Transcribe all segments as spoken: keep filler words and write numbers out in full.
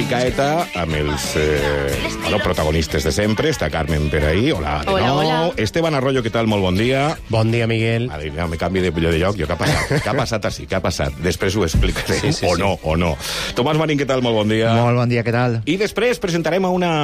Picaeta amb els eh, bueno, protagonistes de sempre. Està Carmen per ahí. Hola, de Hola, nou. hola. Esteban Arroyo, què tal? Molt bon dia. Bon dia, Miguel. Vale, no, me canvi de, de lloc. Jo, què ha passat? Què ha passat així? Què ha passat? Després ho explicaré. Sí, sí, o sí. no, o no. Tomàs Marín, què tal? Molt bon dia. Molt bon dia, què tal? I després presentarem a una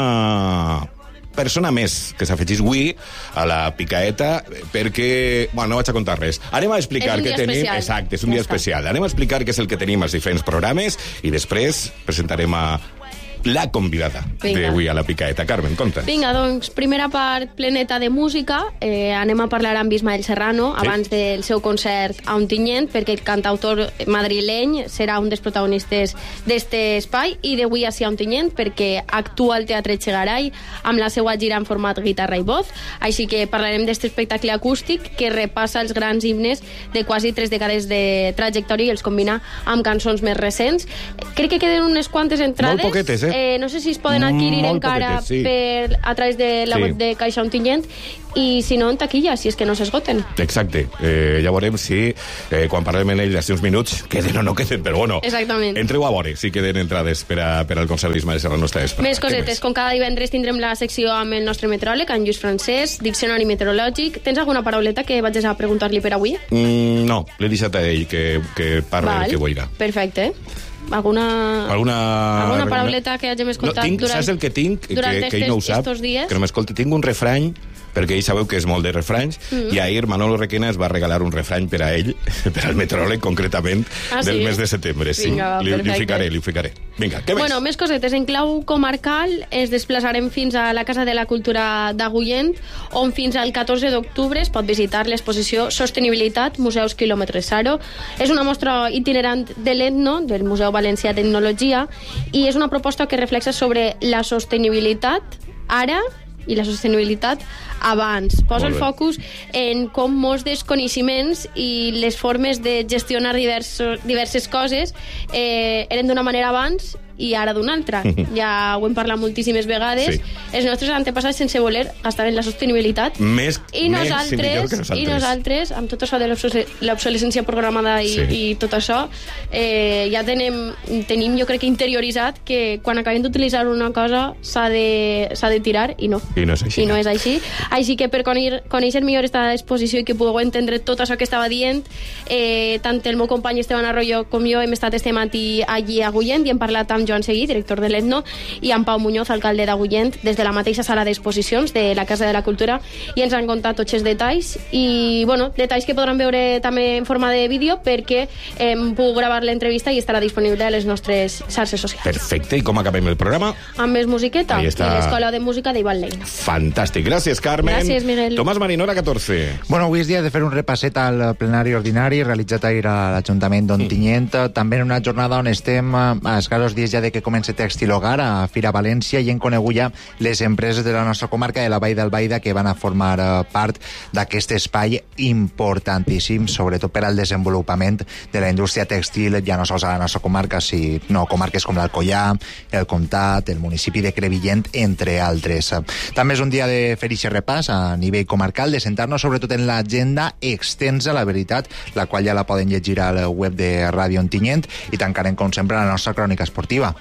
persona més que s'afegís avui a la Picaeta perquè... Bueno, no vaig a contar res. Anem a explicar què tenim... especial. Exacte, és un Ja dia està. especial. Anem a explicar què és el que tenim als diferents programes i després presentarem a la convidada Vinga. d'avui a la Picaeta. Carmen, conta. Vinga, doncs, primera part pleneta de música. Eh, anem a parlar amb Ismael Serrano Sí. abans del seu concert a Ontinyent, perquè el cantautor madrileny serà un dels protagonistes d'este espai, i d'avui a a Ontinyent, perquè actua al Teatre Chegaray amb la seva gira en format guitarra i voz. Així que parlarem d'este espectacle acústic que repassa els grans himnes de quasi tres dècades de trajectòria i els combina amb cançons més recents. Crec que queden unes quantes entrades. Molt poquetes, eh? Eh, no sé si es poden adquirir Molt encara poquetes, sí. per, a través de la Sí. web de Caixa Ontinyent, i si no en taquilla, si és que no s'esgoten. Exacte. Eh, ja veurem si, eh, quan parlem en ell d'aquí uns minuts, queden o no queden, però bueno. Exactament. Entreu a veure si queden entrades per, a, per al concert d'Ismael Serrano esta vesprada. Més cosetes, com cada divendres tindrem la secció amb el nostre meteoròleg, en Lluís Francesc, diccionari meteorològic. Tens alguna parauleta que vaig a preguntar-li per avui? Mm, no, l'he deixat a ell que, que parli el que volia. Perfecte. Alguna... Alguna... Alguna parauleta que hagin escoltat no, tinc, durant... saps el que tinc? durant que, que ell no ho estes- sap, estos dies? que no m'escolti. Tinc un refrany, perquè ell sabeu que és molt de refranys, Mm. i ahir Manolo Requena es va regalar un refrany per a ell, per al meteoròleg concretament, Ah, del sí? mes de setembre. Sí. Vinga, va, li, li ho perfecte. ficaré, li ho ficaré. Vinga, què més? Bueno, més cosetes. En clau comarcal ens desplaçarem fins a la Casa de la Cultura d'Agullent, on fins al catorze d'octubre es pot visitar l'exposició Sostenibilitat, Museus Quilòmetre Zero. És una mostra itinerant de l'Etno, del Museu Valencià d'Etnologia, i és una proposta que reflexa sobre la sostenibilitat ara i la sostenibilitat abans. Posa Molt el bé. focus en com molts desconeixements i les formes de gestionar diversos, diverses coses eh, eren d'una manera abans i ara d'una altra. Ja ho hem parlat moltíssimes vegades. Sí. Els nostres antepassats, sense voler, gastaven la sostenibilitat. Més, I més i millor nosaltres, que nosaltres. i nosaltres, amb tot això de l'obsole- l'obsolescència programada i, Sí. i tot això, eh, ja tenem, tenim, jo crec que interioritzat que quan acabem d'utilitzar una cosa s'ha de, s'ha de tirar, i no. I no és així. I no és així. Així que per conèixer, conèixer millor esta exposició i que pugueu entendre tot això que estava dient, eh, tant el meu company Esteban Arroyo com jo hem estat este matí allí a Agullent i hem parlat amb Joan Seguí, director de l'Etno, i amb Pau Muñoz, alcalde d'Agullent, des de la mateixa sala d'exposicions de la Casa de la Cultura, i ens han contat tots els detalls, i bueno, detalls que podran veure també en forma de vídeo, perquè hem pogut gravar l'entrevista i estarà disponible a les nostres xarxes socials. Perfecte, i com acabem el programa? Amb més musiqueta, Ahí i està. l'Escola de Música d'Ivan Leina. Fantàstic. Gràcies, Carmen. Gràcies, Miguel. Tomàs Marín, hora catorze. Bueno, avui és dia de fer un repasset al plenari ordinari realitzat ahir a l'Ajuntament d'Ontinyent, mm. també en una jornada on estem a escassos dies ja de que comença Tèxtil Hogar a Fira València, i hem conegut ja les empreses de la nostra comarca de la Vall d'Albaida que van a formar eh, part d'aquest espai importantíssim, sobretot per al desenvolupament de la indústria tèxtil, ja no sols a la nostra comarca, sinó comarques com l'Alcoià, el Comtat, el municipi de Crevillent, entre altres. També és un dia de fer ixe repàs a nivell comarcal, de sentar-nos sobretot en l'agenda extensa, la veritat, la qual ja la poden llegir al web de Ràdio Ontinyent, i tancarem, com sempre, la nostra crònica esportiva.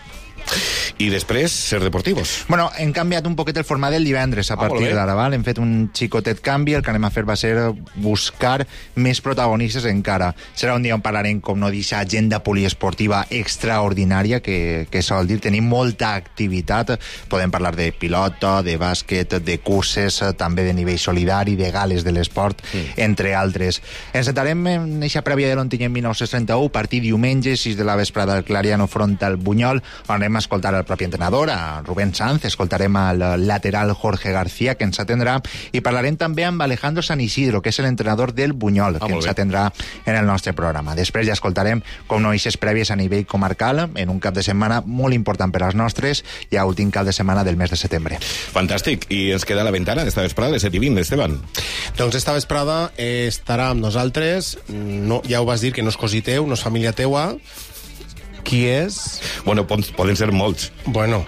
I després, Ser Deportivos. Bueno, hem canviat un poquet el format del divendres a Ah, molt partir bé. d'ara, val? Hem fet un xicotet canvi, el que anem a fer va ser buscar més protagonistes encara. Serà un dia on parlarem, com no, d'aquesta agenda poliesportiva extraordinària que, que sol dir. Tenim molta activitat, podem parlar de pilota, de bàsquet, de curses, també de nivell solidari, de gales de l'esport, mm. entre altres. Ens sentarem en eixa prèvia de l'Ontinyent mil nou-cents trenta-u, partir diumenge, sis de la vesprada, al Clariano front al Bunyol, on anem a escoltar el propi entrenador, a Rubén Sanz, escoltarem al lateral Jorge García, que ens atendrà, i parlarem també amb Alejandro San Isidro, que és l'entrenador del Bunyol, Ah, que molt ens bé. atendrà en el nostre programa. Després ja escoltarem, com no, eixes prèvies a nivell comarcal, en un cap de setmana molt important per als nostres, i a últim cap de setmana del mes de setembre. Fantàstic. I ens queda la ventana d'esta vesprada de set i vint, Esteban. Doncs esta vesprada eh, estarà amb nosaltres, no, ja ho vas dir, que no és cosi teu, no és família teua. Qui és? Bueno, pon- poden ser molts. Bueno,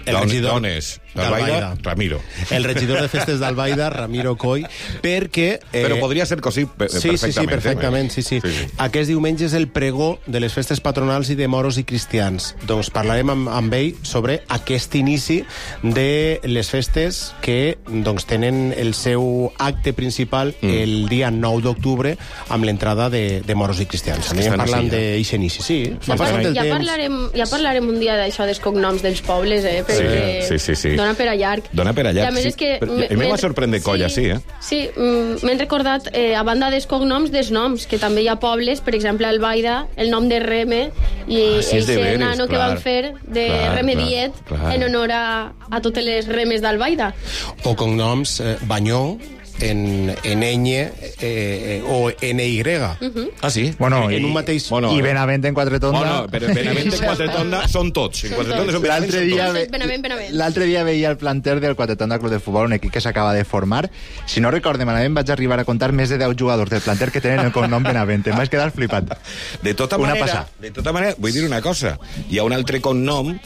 el regidor Dones, d'Albaida, Ramiro. El regidor de festes d'Albaida, Ramiro Coll, perquè... Eh, Però podria ser cosí perfectament. Sí, sí, sí, perfectament, sí, sí. sí, sí. Aquest diumenge és el pregó de les festes patronals i de moros i cristians. Doncs parlarem amb, amb ell sobre aquest inici de les festes que doncs, tenen el seu acte principal mm. el dia nou d'octubre amb l'entrada de, de moros i cristians. Anem parlant d'eixe inici, sí. Va passant el ja temps. Parlarem, ja parlarem un dia d'això dels cognoms dels pobles, eh? Perquè sí, sí, sí. dona per a llarg. Dona per a llarg, I a més sí. és que... A mi va sorprendre Colla, sí, eh? Sí, m'he recordat, eh, a banda dels cognoms, dels noms, que també hi ha pobles, per exemple, a Albaida, el nom de Reme, i ah, sí, eixe nano que van fer de clar, Remediet, clar, clar. en honor a, a totes les remes d'Albaida. O cognoms eh, Banyó, en, en ñ eh, o N Y. Uh-huh. Ah, sí? Bueno, en i, un mateix... bueno, i Benavent en Quatretonda... Bueno, però Benavent en Quatretonda són tots. En Quatretonda són L'altre dia, tots. Benavent, Benavent. L'altre dia veia el planter del Quatretonda Club de Futbol, un equip que s'acaba de formar. Si no recorde malament, vaig arribar a contar més de deu jugadors del planter que tenen el cognom Benavent. Em vaig quedar flipant. De tota Una manera, passa. de tota manera, vull dir una cosa. Hi ha un altre cognom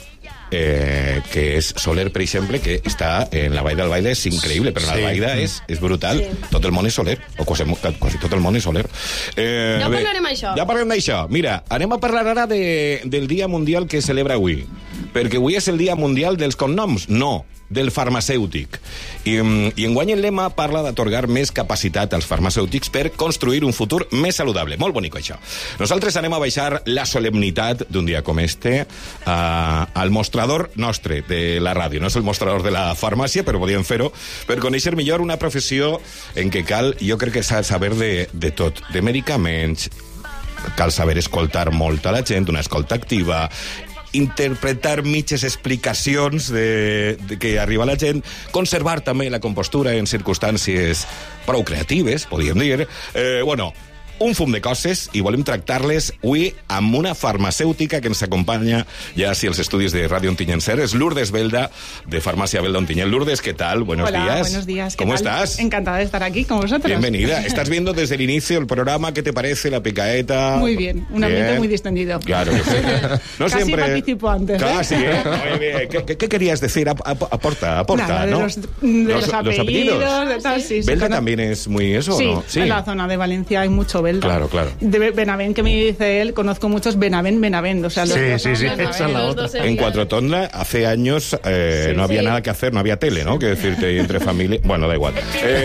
eh, que és Soler, per exemple, que està en la Vall d'Albaida, és increïble, però en Sí. l'Albaida és, és brutal. Sí. Tot el món és Soler, o quasi, quasi tot el món és Soler. Eh, Ja bé, parlarem d'això. Ja parlem d'això. Mira, anem a parlar ara de, del Dia Mundial que celebra avui. Perquè avui és el Dia Mundial dels Cognoms. No, del farmacèutic. I, i enguany el lema parla d'atorgar més capacitat als farmacèutics per construir un futur més saludable. Molt bonic, això. Nosaltres anem a baixar la solemnitat d'un dia com este uh, al mostrador nostre de la ràdio. No és el mostrador de la farmàcia, però podíem fer-ho per conèixer millor una professió en què cal, jo crec que s'ha de saber de, de tot, de medicaments, cal saber escoltar molt a la gent, una escolta activa, interpretar mitges explicacions de, de que arriba la gent, conservar també la compostura en circumstàncies prou creatives, podríem dir. Eh, bueno, un fum de coses i volem tractar-les avui amb una farmacèutica que ens acompanya ja si els estudis de Radio Ontinyent es Lourdes Belda, de Farmacia Belda Ontinyent. Lourdes, ¿qué tal? Buenos Hola, días. buenos días. ¿Qué ¿Cómo tal? estás? Encantada de estar aquí con vosotros. Bienvenida. Estás viendo desde el inicio el programa. ¿Qué te parece la picaeta? Muy bien, un ambiente Bien. muy distendido. Claro que sí. No Casi siempre... participo antes, ¿eh? Casi, ¿eh? Muy bien. ¿Qué, qué, qué querías decir? Ap- ap- Aporta, aporta, Nada, de ¿no? los, de los apellidos, de tal, sí. sí, ¿Belda cuando- también es muy eso, Sí, no? en la zona de Valencia hay mucho Belda. Claro, claro. De Benavent, que me dice él, conozco muchos Benavent, Benavent. O sea, los Sí, dos sí, sí, son Benavent. esa es la Los otra. dos En serían. Cuatrotonda hace años eh, Sí, no había sí. nada que hacer, no había tele, ¿no? Que decirte entre familia... Bueno, da igual. Eh,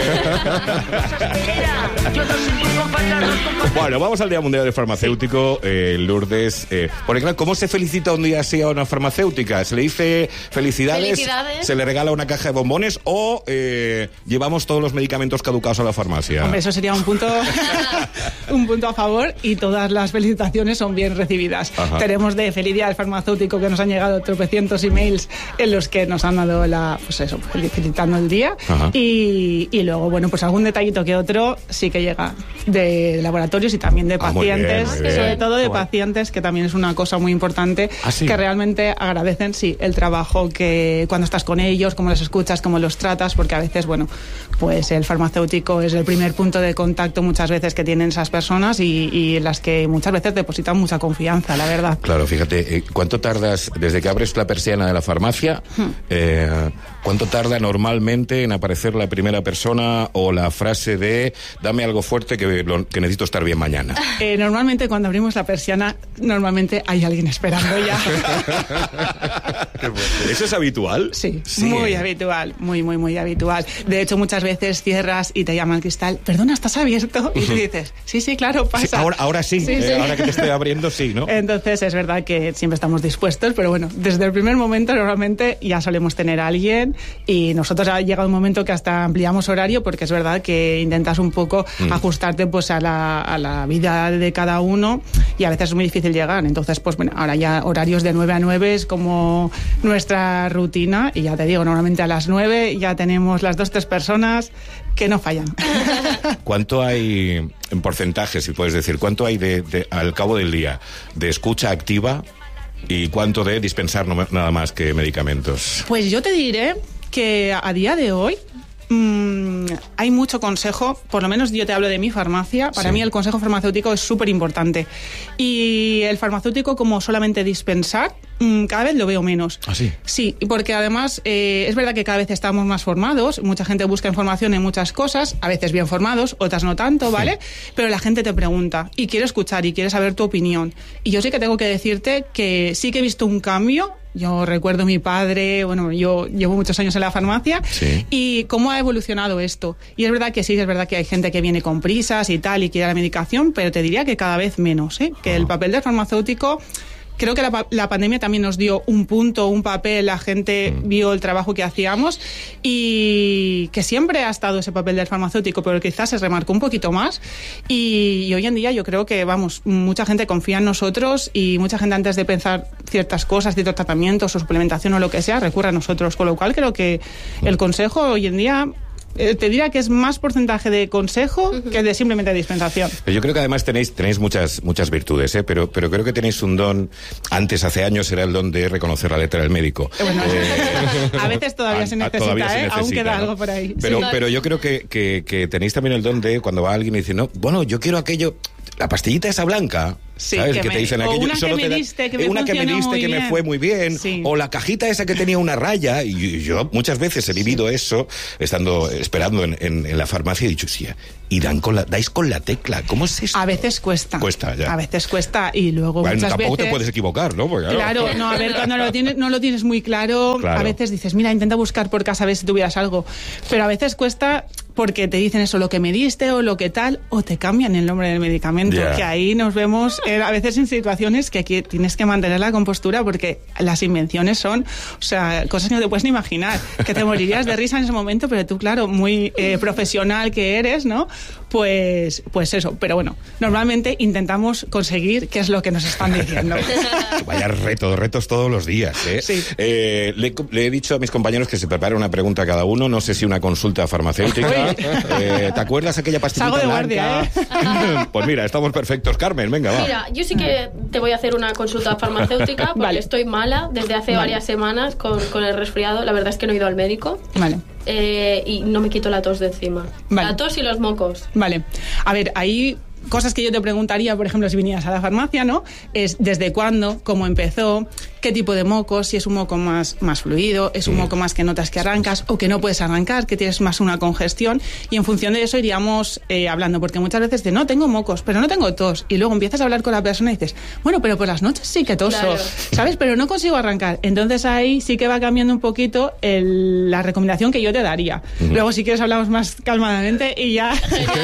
Bueno, vamos al Día Mundial del Farmacéutico, eh, Lourdes. Eh, porque claro, ¿cómo se felicita un día así a una farmacéutica? ¿Se le dice felicidades? Felicidades. ¿Se le regala una caja de bombones? ¿O eh, llevamos todos los medicamentos caducados a la farmacia? Hombre, eso sería un punto un punto a favor y todas las felicitaciones son bien recibidas. Ajá. Tenemos de Feliz Día del Farmacéutico que nos han llegado tropecientos emails en los que nos han dado la, pues eso, felicitando el día. Ajá. Y, y luego, bueno, pues algún detallito que otro sí que llega de laboratorios y también de Ah, muy bien, pacientes, muy bien. sobre todo de Bueno. pacientes, que también es una cosa muy importante, ¿Ah, sí? que realmente agradecen, sí, el trabajo que cuando estás con ellos, cómo los escuchas, cómo los tratas, porque a veces, bueno, pues el farmacéutico es el primer punto de contacto muchas veces que tienen esas personas y, y en las que muchas veces depositan mucha confianza, la verdad. Claro, fíjate, eh, ¿cuánto tardas desde que abres la persiana de la farmacia? Eh, ¿Cuánto tarda normalmente en aparecer la primera persona o la frase de dame algo fuerte que, lo- que necesito estar bien mañana? Eh, normalmente cuando abrimos la persiana, normalmente hay alguien esperando ya. ¿Eso es habitual? Sí, muy habitual, muy, muy, muy habitual. De hecho, muchas veces cierras y te llama el cristal, perdona, ¿estás abierto? Y tú dices, sí, sí, claro, pasa. Sí, ahora, ahora sí, Sí, eh, sí. ahora que te estoy abriendo, sí, ¿no? Entonces es verdad que siempre estamos dispuestos, pero bueno, desde el primer momento normalmente ya solemos tener a alguien y nosotros ha llegado un momento que hasta ampliamos horario porque es verdad que intentas un poco Mm. ajustarte pues a la, a la vida de cada uno y a veces es muy difícil llegar. Entonces, pues bueno, ahora ya horarios de nueve a nueve es como nuestra rutina y ya te digo, normalmente a las nueve ya tenemos las dos, tres personas que no fallan. ¿Cuánto hay, en porcentaje, si puedes decir, cuánto hay de, de- al cabo del día de escucha activa y cuánto de dispensar no- nada más que medicamentos? Pues yo te diré que a día de hoy, mmm, hay mucho consejo, por lo menos yo te hablo de mi farmacia, para sí. mí el consejo farmacéutico es súper importante. Y el farmacéutico como solamente dispensar, cada vez lo veo menos. ¿Ah, sí? Sí, porque además eh, es verdad que cada vez estamos más formados, mucha gente busca información en muchas cosas, a veces bien formados, otras no tanto, ¿vale? Sí. Pero la gente te pregunta y quiere escuchar y quiere saber tu opinión. Y yo sí que tengo que decirte que sí que he visto un cambio. Yo recuerdo a mi padre, bueno, yo llevo muchos años en la farmacia, sí. y cómo ha evolucionado esto. Y es verdad que sí, es verdad que hay gente que viene con prisas y tal y quiere la medicación, pero te diría que cada vez menos, ¿eh? Que oh. el papel del farmacéutico... Creo que la, la pandemia también nos dio un punto, un papel, la gente mm. vio el trabajo que hacíamos y que siempre ha estado ese papel del farmacéutico, pero quizás se remarcó un poquito más y, y hoy en día yo creo que, vamos, mucha gente confía en nosotros y mucha gente antes de pensar ciertas cosas, ciertos tratamientos o suplementación o lo que sea, recurre a nosotros, con lo cual creo que el consejo hoy en día... te diría que es más porcentaje de consejo uh-huh. que de simplemente dispensación. Yo creo que además tenéis tenéis muchas muchas virtudes, ¿eh? pero pero creo que tenéis un don. Antes, hace años, era el don de reconocer la letra del médico. Bueno, eh, a veces todavía, a, se, necesita, todavía ¿eh? se necesita, aún queda ¿no? algo por ahí. Pero, sí. pero yo creo que, que, que tenéis también el don de cuando va alguien y dice, no, bueno, yo quiero aquello... La pastillita esa blanca, sí, ¿sabes? Que, que me, te dicen aquello, una solo que te me da, diste, que me una que me diste que bien. me fue muy bien, sí. o la cajita esa que tenía una raya, y yo muchas veces he vivido sí. eso, estando esperando en, en, en la farmacia, y he dicho, sí, y dan con la, dais con la tecla, ¿cómo es esto? A veces cuesta. Cuesta, ya. A veces cuesta, y luego bueno, muchas tampoco veces... te puedes equivocar, ¿no? Porque, claro, claro, no, a ver, cuando lo tienes, no lo tienes muy claro, claro, a veces dices, mira, intenta buscar por casa a ver si tuvieras algo, pero a veces cuesta... porque te dicen eso, lo que me diste o lo que tal, o te cambian el nombre del medicamento, yeah. que ahí nos vemos eh, a veces en situaciones que aquí tienes que mantener la compostura porque las invenciones son, o sea, cosas que no te puedes ni imaginar, que te morirías de risa en ese momento, pero tú, claro, muy eh, profesional que eres, ¿no? Pues, pues eso, pero bueno, normalmente intentamos conseguir qué es lo que nos están diciendo. Vaya reto, retos todos los días, ¿eh? Sí. eh le, le he dicho a mis compañeros que se prepare una pregunta a cada uno, no sé si una consulta farmacéutica. Eh, ¿Te acuerdas aquella pastillita Salgo de blanca? Guardia, ¿eh? Pues mira, estamos perfectos, Carmen, venga, va. Mira, yo sí que te voy a hacer una consulta farmacéutica porque vale. estoy mala desde hace vale. varias semanas con, con el resfriado. La verdad es que no he ido al médico. Vale. Eh, y no me quito la tos de encima. Vale. La tos y los mocos. Vale. A ver, ahí... cosas que yo te preguntaría, por ejemplo, si vinieras a la farmacia, ¿no? Es desde cuándo, cómo empezó, qué tipo de mocos, si es un moco más, más fluido, es un moco más que notas que arrancas o que no puedes arrancar, que tienes más una congestión, y en función de eso iríamos eh, hablando, porque muchas veces dices, no, tengo mocos, pero no tengo tos, y luego empiezas a hablar con la persona y dices, bueno, pero por las noches sí que toso, claro. ¿sabes? Pero no consigo arrancar. Entonces ahí sí que va cambiando un poquito el, la recomendación que yo te daría. Uh-huh. Luego, si quieres, hablamos más calmadamente y ya...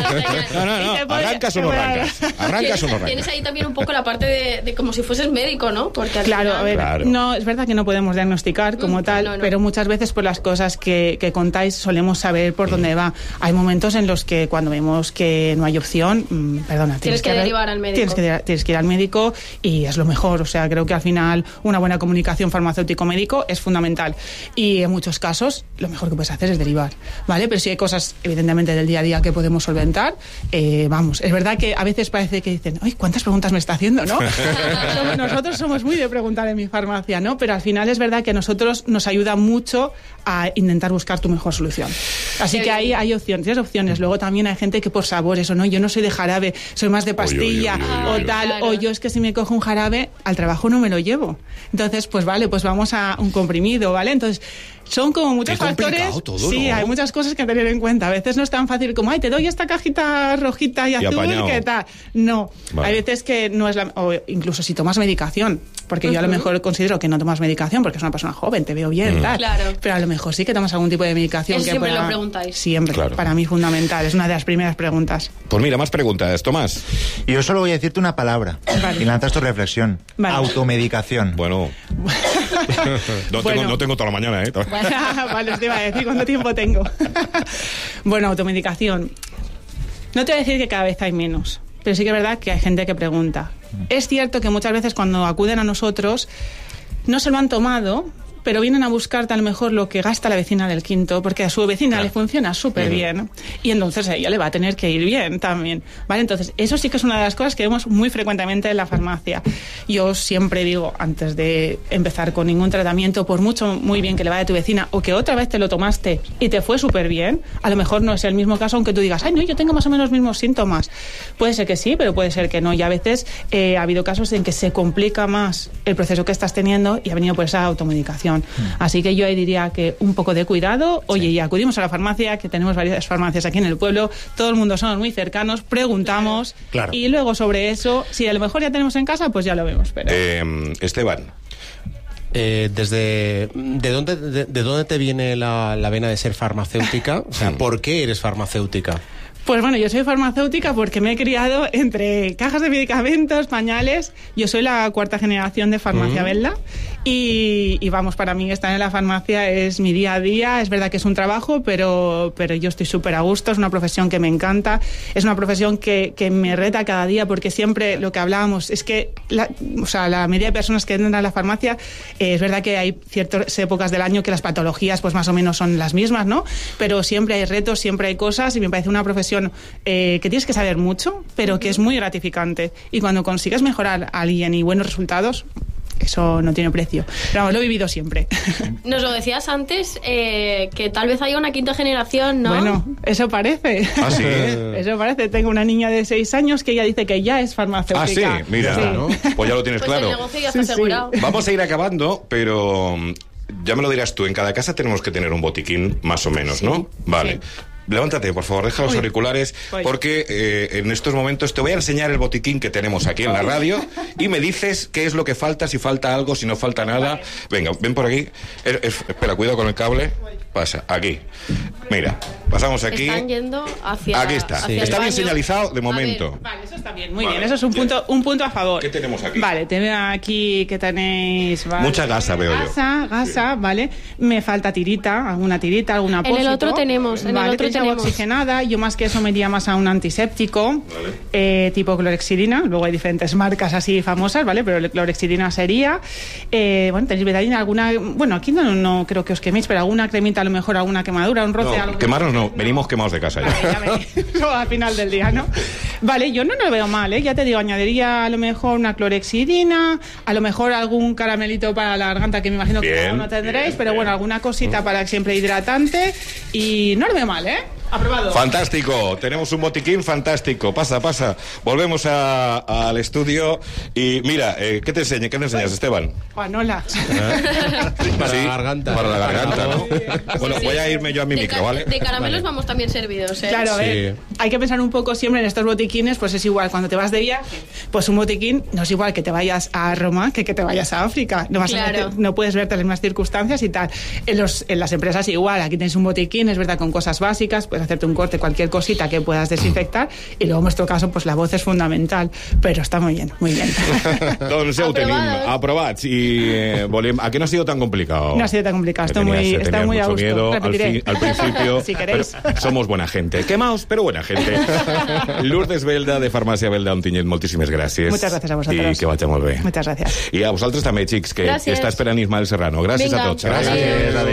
no, no, no, no. arrancas o no arrancas. Arrancas o no arrancas. Tienes ahí también un poco la parte de, de como si fueses médico, ¿no? Porque al claro, final... a ver, claro. no, es verdad que no podemos diagnosticar como mm, tal, no, no. pero muchas veces por las cosas que, que contáis solemos saber por mm. dónde va. Hay momentos en los que cuando vemos que no hay opción, mmm, perdona, tienes, tienes que, que derivar al médico. Tienes que, tienes que ir al médico y es lo mejor. O sea, creo que al final una buena comunicación farmacéutico-médico es fundamental. Y en muchos casos lo mejor que puedes hacer es derivar, ¿vale? Pero si hay cosas, evidentemente, del día a día que podemos solventar, eh, vamos, es verdad que a veces parece que dicen, ¡ay, cuántas preguntas me está haciendo!, ¿no? Nosotros somos muy de preguntar en mi farmacia, ¿no? Pero al final es verdad que a nosotros nos ayuda mucho a intentar buscar tu mejor solución. Así Qué que ahí hay opciones, tienes opciones. Luego también hay gente que por sabores o no, yo no soy de jarabe, soy más de pastilla oy, oy, oy, oy, oy. o tal, claro. o yo es que si me cojo un jarabe, al trabajo no me lo llevo. Entonces, pues vale, pues vamos a un comprimido, ¿vale? Entonces, son como muchos Qué factores. Todo, sí, ¿no? Hay muchas cosas que tener en cuenta. A veces no es tan fácil como, ay, te doy esta cajita rojita y, y azul, apañado. ¿Qué tal? No. Vale. Hay veces que no es la... O incluso si tomas medicación, porque uh-huh. yo a lo mejor considero que no tomas medicación porque es una persona joven, te veo bien, uh-huh. tal. Claro. Pero a lo mejor sí que tomas algún tipo de medicación. Eso que siempre pueda... lo preguntáis. Siempre. Claro. Para mí es fundamental. Es una de las primeras preguntas. Pues mira, más preguntas. Tomás. Yo solo voy a decirte una palabra vale. y lanzas tu reflexión. Vale. Automedicación. Bueno... no, bueno. tengo, no tengo toda la mañana, ¿eh? Vale, os iba a decir cuánto tiempo tengo. Bueno, automedicación. No te voy a decir que cada vez hay menos, pero sí que es verdad que hay gente que pregunta. Es cierto que muchas veces cuando acuden a nosotros no se lo han tomado, pero vienen a buscarte a lo mejor lo que gasta la vecina del quinto, porque a su vecina claro. le funciona súper uh-huh. bien, y entonces a ella le va a tener que ir bien también, ¿vale? Entonces, eso sí que es una de las cosas que vemos muy frecuentemente en la farmacia. Yo siempre digo, antes de empezar con ningún tratamiento, por mucho muy bien que le vaya a tu vecina, o que otra vez te lo tomaste y te fue súper bien, a lo mejor no es el mismo caso, aunque tú digas, ay, no, yo tengo más o menos los mismos síntomas. Puede ser que sí, pero puede ser que no, y a veces eh, ha habido casos en que se complica más el proceso que estás teniendo y ha venido por esa automedicación. Mm. Así que yo ahí diría que un poco de cuidado. Oye, sí. y acudimos a la farmacia, que tenemos varias farmacias aquí en el pueblo, todo el mundo somos muy cercanos, preguntamos, claro. y luego sobre eso, si a lo mejor ya tenemos en casa, pues ya lo vemos. Pero... Eh, Esteban. Eh, desde ¿de dónde, de, de dónde te viene la, la vena de ser farmacéutica? O sea, ¿por qué eres farmacéutica? Pues bueno, yo soy farmacéutica porque me he criado entre cajas de medicamentos, pañales. Yo soy la cuarta generación de farmacia uh-huh. Belda y, y vamos, para mí estar en la farmacia es mi día a día. Es verdad que es un trabajo, pero, pero yo estoy súper a gusto. Es una profesión que me encanta. Es una profesión que, que me reta cada día, porque siempre lo que hablábamos es que la, o sea, la media de personas que entran a la farmacia, eh, es verdad que hay ciertas épocas del año que las patologías pues más o menos son las mismas, ¿no? Pero siempre hay retos, siempre hay cosas, y me parece una profesión Eh, que tienes que saber mucho, pero que es muy gratificante, y cuando consigues mejorar a alguien y buenos resultados, eso no tiene precio. Pero vamos, lo he vivido siempre. Nos lo decías antes, eh, que tal vez haya una quinta generación, ¿no? Bueno, eso parece. ¿Ah, sí? Eso parece. Tengo una niña de seis años que ella dice que ya es farmacéutica. Ah, sí, mira, sí. ¿no? Pues ya lo tienes pues claro. El negocio ya está sí, asegurado. Sí. Vamos a ir acabando, pero ya me lo dirás tú, en cada casa tenemos que tener un botiquín, más o menos, sí. ¿no? Vale. Sí. Levántate, por favor, deja los Uy. auriculares, Uy. porque eh, en estos momentos te voy a enseñar el botiquín que tenemos aquí en la radio y me dices qué es lo que falta, si falta algo, si no falta nada. Vale. Venga, ven por aquí. Eh, eh, espera, cuidado con el cable. Pasa, aquí. Mira, pasamos aquí. Están yendo hacia... Aquí está. Hacia está bien baño. Señalizado de momento. Vale, eso está bien, muy vale. bien. Eso es un punto, un punto a favor. ¿Qué tenemos aquí? Vale, te veo aquí que tenéis... Vale. Mucha gasa veo gasa, yo. Gasa, gasa, sí. vale. Me falta tirita, alguna tirita, alguna apósito. En el otro tenemos, en vale, el otro tenemos. Agua oxigenada. Yo más que eso me iría más a un antiséptico, vale. eh, tipo clorexidina. Luego hay diferentes marcas así famosas, ¿vale? Pero clorexidina sería. Eh, bueno, tenéis betadina, alguna... Bueno, aquí no, no creo que os queméis, pero alguna cremita, a lo mejor alguna quemadura, un roce... No, algo quemarnos no, venimos quemados de casa ya. Vale, ya al final del día, ¿no? Vale, yo no lo veo mal, ¿eh? Ya te digo, añadiría a lo mejor una clorexidina, a lo mejor algún caramelito para la garganta, que me imagino que bien, no tendréis, bien, pero bien. Bueno, alguna cosita para siempre hidratante, y no lo veo mal, ¿eh? Aprobado. Fantástico, tenemos un botiquín fantástico. Pasa, pasa. Volvemos a, al estudio y mira, eh, ¿qué te enseñas? ¿Qué te enseñas, Esteban? Juanola. ¿Eh? Para sí, la garganta. Para la garganta, ¿no? Bueno, sí, voy a irme yo a mi de micro, ¿vale? De caramelos vale. vamos también servidos, ¿eh? Claro, sí. eh, hay que pensar un poco siempre en estos botiquines, pues es igual, cuando te vas de viaje, pues un botiquín no es igual que te vayas a Roma que que te vayas a África. No, vas claro. a verte, no puedes verte en las mismas circunstancias y tal. En, los, en las empresas igual, aquí tienes un botiquín, es verdad, con cosas básicas, puedes hacerte un corte, cualquier cosita que puedas desinfectar, y luego en nuestro caso pues la voz es fundamental, pero està molt bien, muy bien. Doncs ja ho tenim aprobats i eh, volem... ¿A qué no ha sido tan complicado? No ha sido tan complicado, está muy, está muy a gusto. Miedo al, fi, al principio, si queréis. Somos buena gente, quemaos, pero buena gente. Lourdes Belda, de Farmàcia Belda Ontinyent, moltíssimes gràcies. Muchas gracias a vosotros. I que vagi molt bé. Muchas gracias. I a vosaltres també, xics, que, que està esperant Ismael Serrano. Gràcies Vinga. a tots. Gràcies. Adéu.